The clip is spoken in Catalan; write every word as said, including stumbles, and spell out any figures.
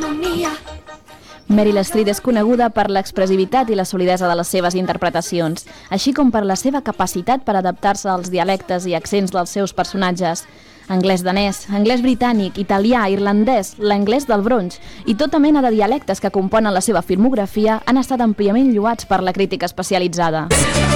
Meryl Streep és coneguda per l'expressivitat i la solidesa de les seves interpretacions, així com per la seva capacitat per adaptar-se als dialectes i accents dels seus personatges. Anglès danès, anglès britànic, italià, irlandès, l'anglès del Bronx i tota mena de dialectes que componen la seva filmografia han estat àmpliament lloats per la crítica especialitzada.